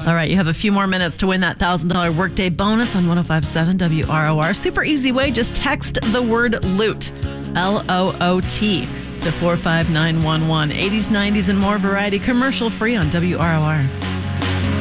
All right, you have a few more minutes to win that $1,000 workday bonus on 105.7 WROR. Super easy way. Just text the word LOOT, LOOT, to 45911. 80s, 90s, and more variety commercial free on WROR.